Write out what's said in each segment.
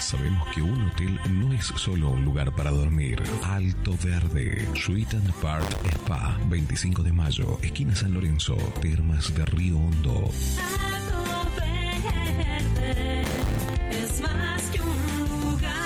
Sabemos que un hotel no es solo un lugar para dormir. Alto Verde, Suite and Park Spa, 25 de mayo, esquina San Lorenzo, Termas de Río Hondo. Alto Verde es más que un lugar.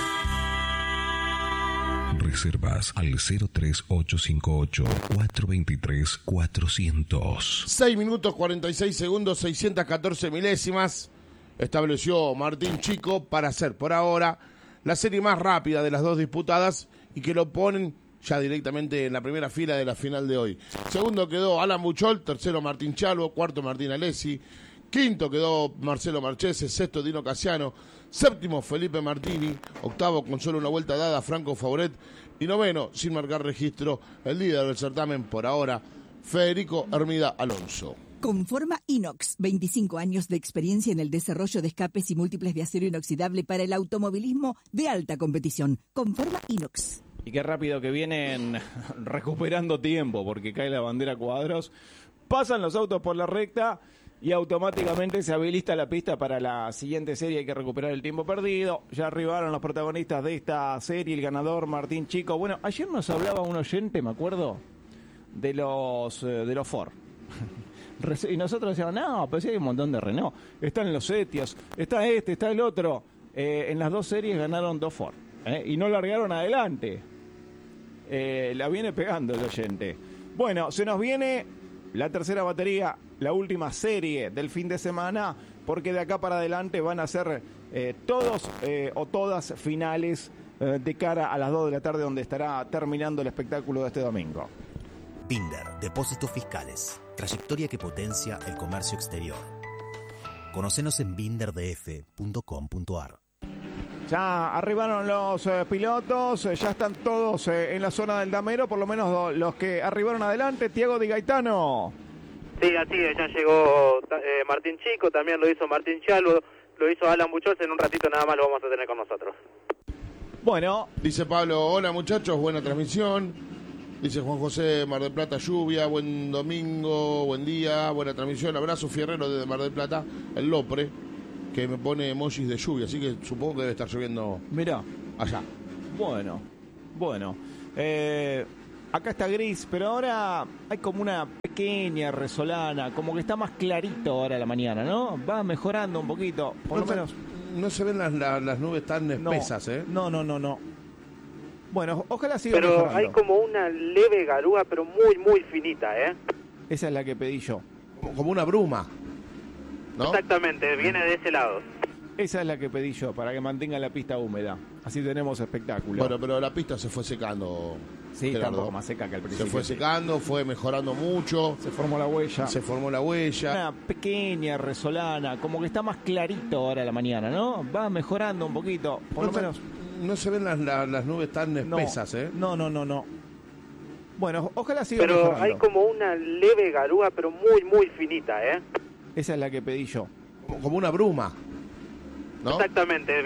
Reservas al 03858 423 400. 6 minutos 46 segundos, 614 milésimas. Estableció Martín Chico para hacer por ahora la serie más rápida de las dos disputadas y que lo ponen ya directamente en la primera fila de la final de hoy. Segundo quedó Alan Buchol, tercero Martín Chalvo, cuarto Martín Alessi, quinto quedó Marcelo Marchese, sexto Dino Casiano, séptimo Felipe Martini, octavo con solo una vuelta dada Franco Fauret y noveno, sin marcar registro, el líder del certamen por ahora, Federico Hermida Alonso. Conforma Inox, 25 años de experiencia en el desarrollo de escapes y múltiples de acero inoxidable para el automovilismo de alta competición. Conforma Inox. Y qué rápido que vienen recuperando tiempo, porque cae la bandera cuadros, pasan los autos por la recta y automáticamente se habilita la pista para la siguiente serie. Hay que recuperar el tiempo perdido. Ya arribaron los protagonistas de esta serie, el ganador Martín Chico. Bueno, ayer nos hablaba un oyente, me acuerdo, de los Ford. Y nosotros decíamos, no, pero sí hay un montón de Renault. Están los Etios, está este, está el otro. En las dos series ganaron dos Ford. Y no largaron adelante. La viene pegando el oyente. Bueno, se nos viene la tercera batería, la última serie del fin de semana, porque de acá para adelante van a ser todos o todas finales de cara a las 2 de la tarde, donde estará terminando el espectáculo de este domingo. Binder, Depósitos Fiscales. Trayectoria que potencia el comercio exterior. Conocenos en binderdf.com.ar. Ya arribaron los pilotos, ya están todos en la zona del damero, por lo menos los que arribaron adelante. Tiago Di Gaetano. Sí, así es, ya llegó Martín Chico, también lo hizo Martín Chalvo, lo hizo Alan Buchol, en un ratito nada más lo vamos a tener con nosotros. Bueno. Dice Pablo, hola muchachos, buena transmisión. Dice Juan José, Mar del Plata, lluvia, buen domingo, buen día, buena transmisión. Abrazo Fierrero desde Mar del Plata, el Lopre, que me pone emojis de lluvia, así que supongo que debe estar lloviendo. Mirá. Allá. Bueno. Acá está gris, pero ahora hay como una pequeña resolana, como que está más clarito ahora la mañana, ¿no? Va mejorando un poquito, por lo menos. No se ven las nubes tan espesas, No. Bueno, ojalá siga pero mejorando. hay como una leve garúa, pero muy, muy finita, Esa es la que pedí yo. Como una bruma, ¿no? Exactamente, viene de ese lado. Esa es la que pedí yo, para que mantenga la pista húmeda. Así tenemos espectáculo. Bueno, pero la pista se fue secando. Sí, está Gerardo. un poco más seca que al principio. Se fue secando, fue mejorando mucho. Se formó la huella. Una pequeña resolana, como que está más clarito ahora la mañana, ¿no? Va mejorando un poquito, por lo menos. No se ven las nubes tan espesas, No. Bueno, ojalá siga pero mejorando. hay como una leve garúa, pero muy, muy finita, Esa es la que pedí yo. Como una bruma, ¿no? Exactamente.